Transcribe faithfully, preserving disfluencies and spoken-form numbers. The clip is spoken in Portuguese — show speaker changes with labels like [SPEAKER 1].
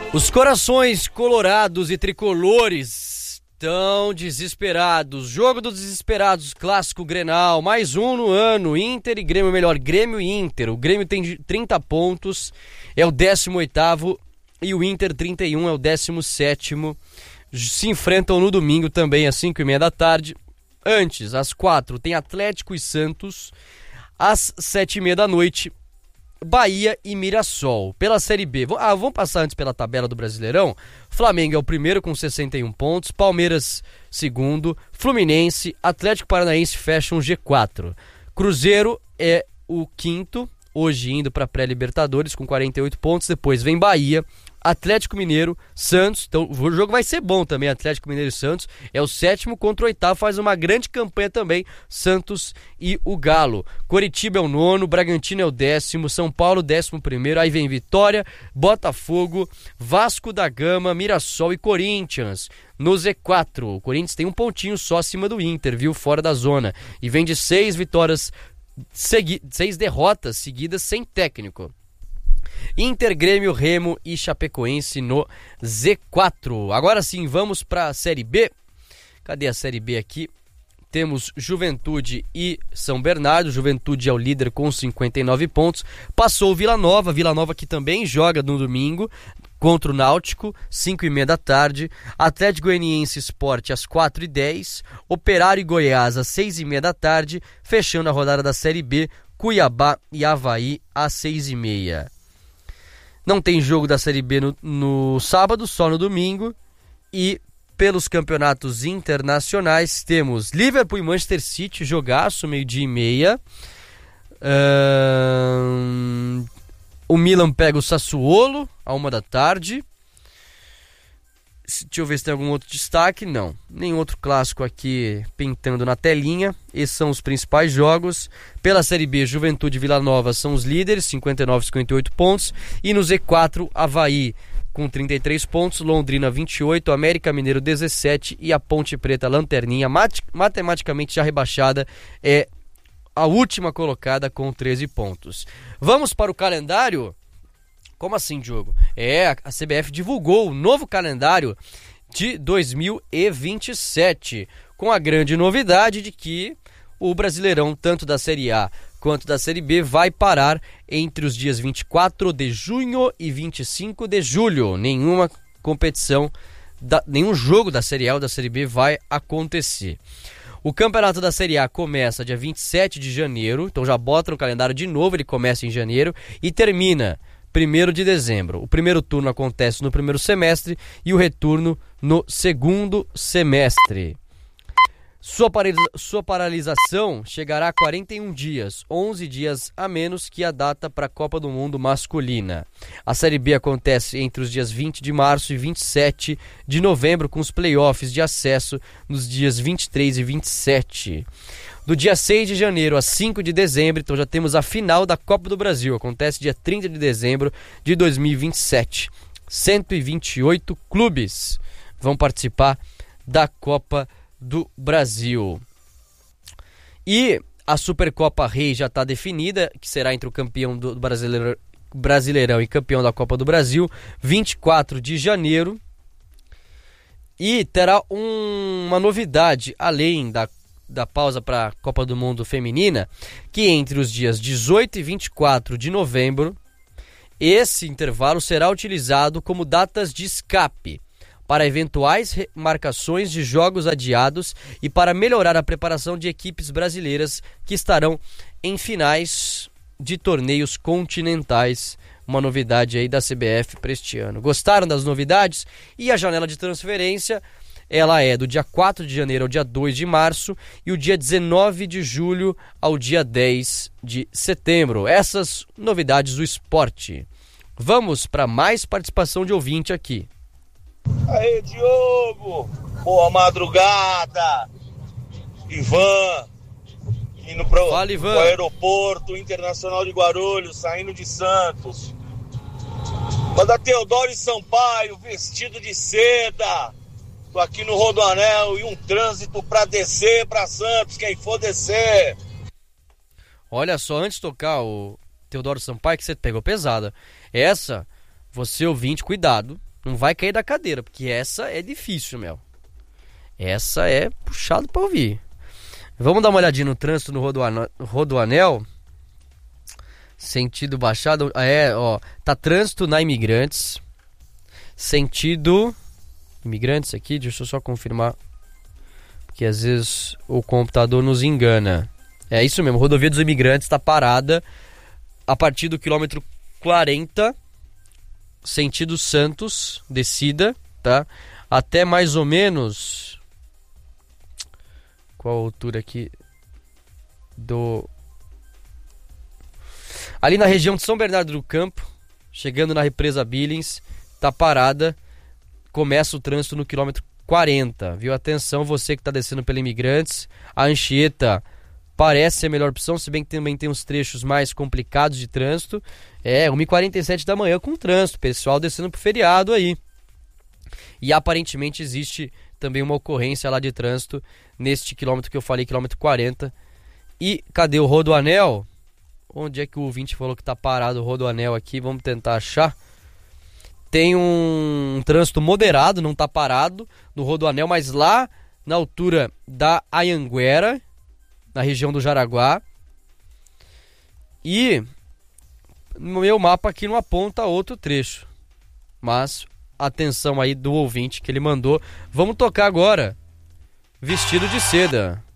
[SPEAKER 1] Os corações colorados e tricolores estão desesperados. Jogo dos desesperados, clássico Grenal, mais um no ano. Inter e Grêmio, melhor, Grêmio e Inter. O Grêmio tem trinta pontos, é o décimo oitavo, e o Inter trinta e um, é o décimo sétimo. Se enfrentam no domingo também às cinco e meia da tarde. Antes, às quatro, tem Atlético e Santos. Às sete e meia da noite, Bahia e Mirassol. Pela Série B, ah, vamos passar antes pela tabela do Brasileirão. Flamengo é o primeiro com sessenta e um pontos, Palmeiras segundo, Fluminense, Atlético Paranaense fecham o G quatro. Cruzeiro é o quinto, hoje indo para pré-Libertadores com quarenta e oito pontos. Depois vem Bahia, Atlético Mineiro, Santos. Então o jogo vai ser bom também, Atlético Mineiro e Santos. É o sétimo contra o oitavo, faz uma grande campanha também, Santos e o Galo. Coritiba é o nono, Bragantino é o décimo, São Paulo décimo primeiro, aí vem Vitória, Botafogo, Vasco da Gama, Mirassol e Corinthians. No Z quatro, o Corinthians tem um pontinho só acima do Inter, viu, fora da zona. E vem de seis vitórias, segui- seis derrotas seguidas sem técnico. Inter, Grêmio, Remo e Chapecoense no Z quatro. Agora sim, vamos para a Série B. Cadê a Série B aqui? Temos Juventude e São Bernardo. Juventude é o líder com cinquenta e nove pontos. Passou o Vila Nova. Vila Nova que também joga no domingo contra o Náutico, cinco e meia da tarde. Atlético Goianiense Sport às quatro e dez. Operário e Goiás às seis e meia da tarde. Fechando a rodada da Série B, Cuiabá e Avaí às seis e meia. Não tem jogo da Série B no, no sábado, só no domingo. E pelos campeonatos internacionais temos Liverpool e Manchester City, jogaço, meio-dia e meia. Um, o Milan pega o Sassuolo, a uma da tarde. Deixa eu ver se tem algum outro destaque. Não, nenhum outro clássico aqui pintando na telinha. Esses são os principais jogos. Pela Série B, Juventude e Vila Nova são os líderes, cinquenta e nove, cinquenta e oito pontos. E no Z quatro, Avaí com trinta e três pontos, Londrina vinte e oito, América Mineiro dezessete e a Ponte Preta Lanterninha, mat- matematicamente já rebaixada, é a última colocada com treze pontos. Vamos para o calendário? Como assim, Diogo? É, a C B F divulgou o novo calendário de dois mil e vinte e sete, com a grande novidade de que o Brasileirão, tanto da Série A quanto da Série B, vai parar entre os dias vinte e quatro de junho e vinte e cinco de julho. Nenhuma competição, da, nenhum jogo da Série A ou da Série B vai acontecer. O campeonato da Série A começa dia vinte e sete de janeiro, então já bota no calendário de novo, ele começa em janeiro e termina primeiro de dezembro. O primeiro turno acontece no primeiro semestre e o retorno no segundo semestre. Sua, paralisa- sua paralisação chegará a quarenta e um dias, onze dias a menos que a data para a Copa do Mundo masculina. A Série B acontece entre os dias vinte de março e vinte e sete de novembro, com os playoffs de acesso nos dias vinte e três e vinte e sete. Do dia seis de janeiro a cinco de dezembro, então já temos a final da Copa do Brasil. Acontece dia trinta de dezembro de dois mil e vinte e sete. cento e vinte e oito clubes vão participar da Copa do Brasil. E a Supercopa Rei já está definida, que será entre o campeão do Brasileiro, Brasileirão e campeão da Copa do Brasil, vinte e quatro de janeiro. E terá um, uma novidade, além da da pausa para a Copa do Mundo Feminina, que entre os dias dezoito e vinte e quatro de novembro, esse intervalo será utilizado como datas de escape para eventuais marcações de jogos adiados e para melhorar a preparação de equipes brasileiras que estarão em finais de torneios continentais. Uma novidade aí da C B F para este ano. Gostaram das novidades? E a janela de transferência, ela é do dia quatro de janeiro ao dia dois de março e o dia dezenove de julho ao dia dez de setembro. Essas novidades do esporte. Vamos para mais participação de ouvinte aqui.
[SPEAKER 2] Aê, Diogo! Boa madrugada! Ivan, indo pro,
[SPEAKER 1] Fala, Ivan.
[SPEAKER 2] pro aeroporto internacional de Guarulhos, saindo de Santos. Manda Teodoro e Sampaio, vestido de seda. Tô aqui no Rodoanel e um trânsito pra descer pra Santos, quem for descer.
[SPEAKER 1] Olha só, antes de tocar o Teodoro Sampaio, que você pegou pesada. Essa, você ouvinte, cuidado. Não vai cair da cadeira, porque essa é difícil, meu. Essa é puxado pra ouvir. Vamos dar uma olhadinha no trânsito no Rodoanel. Rodoanel. Sentido Baixada. É, ó. Tá trânsito na Imigrantes. Sentido... Imigrantes aqui, deixa eu só confirmar. Porque às vezes o computador nos engana. É isso mesmo, Rodovia dos Imigrantes tá parada a partir do quilômetro quarenta, sentido Santos, descida, tá? Até mais ou menos... Qual a altura aqui? Do... Ali na região de São Bernardo do Campo, chegando na represa Billings, tá parada. Começa o trânsito no quilômetro quarenta, viu? Atenção, você que está descendo pela Imigrantes. A Anchieta parece ser a melhor opção, se bem que também tem uns trechos mais complicados de trânsito. É, uma e quarenta e sete da manhã com trânsito, pessoal descendo pro feriado aí. E aparentemente existe também uma ocorrência lá de trânsito neste quilômetro que eu falei, quilômetro quarenta. E cadê o Rodoanel? Onde é que o ouvinte falou que tá parado o Rodoanel aqui? Vamos tentar achar. Tem um, um trânsito moderado, não tá parado no Rodoanel, mas lá na altura da Anhanguera, na região do Jaraguá. E no meu mapa aqui não aponta outro trecho. Mas atenção aí do ouvinte que ele mandou. Vamos tocar agora Vestido de Seda.